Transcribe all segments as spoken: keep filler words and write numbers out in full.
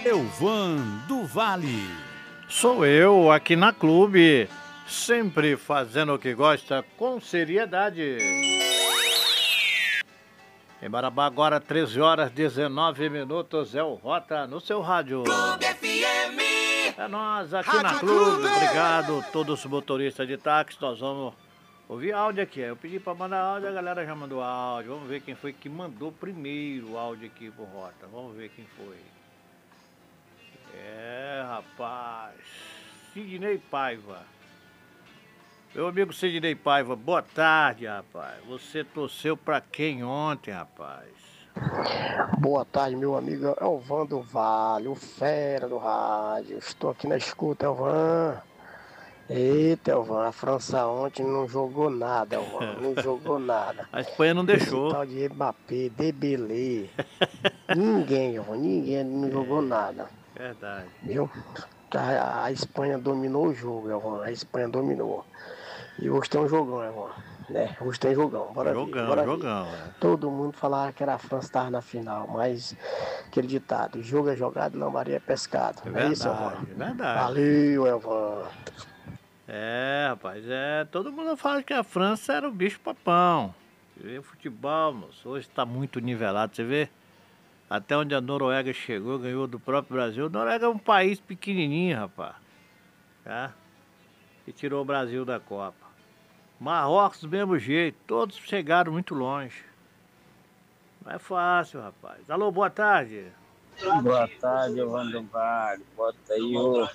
Elvan do Vale. Sou eu aqui na Clube, sempre fazendo o que gosta com seriedade. Em Marabá agora treze horas dezenove minutos, é o Rota no seu rádio. Clube F M. É nós aqui Rádio na Clube, Clube. obrigado todos os motoristas de táxi, nós vamos ouvir áudio aqui. Eu pedi para mandar áudio, a galera já mandou áudio. Vamos ver quem foi que mandou primeiro o áudio aqui pro Rota. Vamos ver quem foi. É, rapaz, Sidney Paiva. Meu amigo Sidney Paiva, boa tarde, rapaz. Você torceu pra quem ontem, rapaz? Boa tarde, meu amigo Elvan do Vale, o fera do rádio. Estou aqui na escuta, Elvan. Eita, Elvan, a França ontem não jogou nada, Elvan. Não jogou nada. A Espanha não deixou. Esse tal de Mbappé, Dembélé. Ninguém, Elvan, ninguém não jogou nada. Verdade. Viu? A, a Espanha dominou o jogo, Elvan. A Espanha dominou. E hoje tem um jogão, Elvan. Né? Hoje tem jogão. Bora Jogão, ver, bora jogão. ver. É. Todo mundo falava que era a França estar na final, mas aquele ditado, jogo é jogado, não Maria é pescado. É É verdade, isso, Elvan? é verdade. Valeu, Elvan. É, rapaz, é. Todo mundo fala que a França era o bicho papão. Você vê futebol, moço, hoje tá muito nivelado, você vê? Até onde a Noruega chegou, ganhou do próprio Brasil. A Noruega é um país pequenininho, rapaz. Tá? E tirou o Brasil da Copa. Marrocos do mesmo jeito, todos chegaram muito longe. Não é fácil, rapaz. Alô, boa tarde. Boa tarde, Evandro Vale. Bota aí o...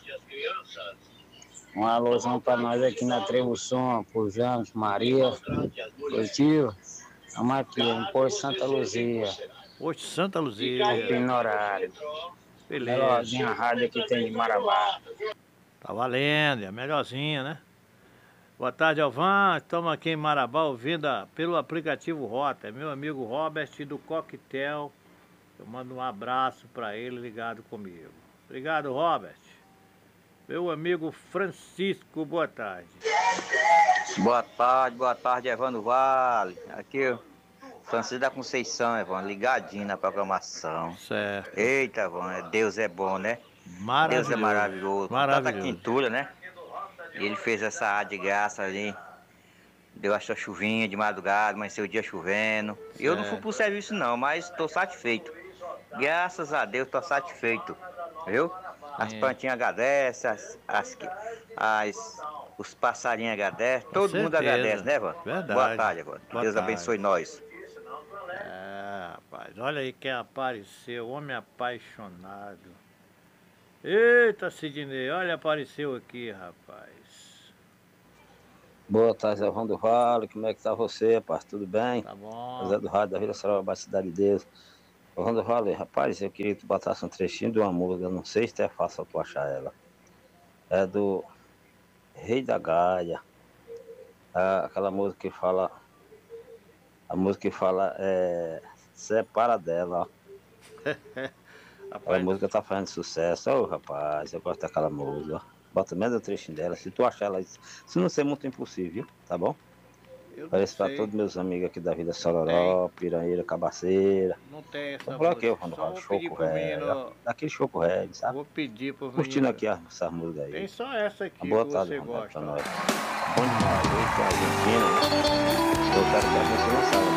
um alôzão pra nós aqui na Trebução, pro James, Maria, positivo. Vamos aqui, em Porto Santa Luzia. Poxa, Santa Luzia. Aqui no horário. Beleza. Melhorzinha rádio que tem de Marabá. Tá valendo, é a melhorzinha, né? Boa tarde, Alvan. Estamos aqui em Marabá ouvindo a- pelo aplicativo Rota. É meu amigo Robert do Coquetel. Eu mando um abraço para ele ligado comigo. Obrigado, Robert. Meu amigo Francisco, boa tarde. Boa tarde, boa tarde, Evandro Vale. Aqui, o Francisco da Conceição, Evandro, ligadinho na programação. Certo. Eita, Evandro, Deus é bom, né? Maravilhoso. Deus é maravilhoso. Maravilhoso. Tanta quintura, né? E ele fez essa área de graça ali. Deu essa chuvinha de madrugada, amanheceu o dia chovendo. Eu não fui pro serviço não, mas tô satisfeito. Graças a Deus tô satisfeito. Viu? As É. plantinhas agradecem, as, as, as- os passarinhos agradecem, todo mundo certeza. agradece, né, Evandro? Verdade. Boa tarde, Evandro. Boa Deus tarde. abençoe nós. É, rapaz, olha aí quem apareceu, homem apaixonado. Eita, Sidney, olha, apareceu aqui, rapaz. Boa tarde, Evandro Vale. Como é que tá você, rapaz? Tudo bem? Tá bom. José do Rádio da Vila Sorocaba, Cidade de Deus. Evandro Vale, rapaz, eu queria que tu botasse um trechinho de uma música, eu não sei se é fácil tu achar ela. É do Rei da Gaia. É aquela música que fala. A música que fala é. Separa dela, ó. A Rapaz, música tá fazendo sucesso, ô rapaz, eu gosto daquela música, ó. Bota mesmo o trechinho dela, se tu achar ela, se não ser muito impossível, tá bom? eu não Parece pra sei, todos meus amigos aqui da Vila Sororó, Piranheira, Cabaceira. não tem essa Vamos por aqui, música. Evandro Só Vale, vou pedir Choco pro Reggae, menino, ó. Daquele Choco Reggae, sabe? vou pedir pro Curtindo menino. aqui a- essas músicas aí. Tem só essa aqui Uma boa que tarde, você Evandro, gosta. pra ó. nós. Bom demais, eu que é Argentina, eu quero que a gente não saia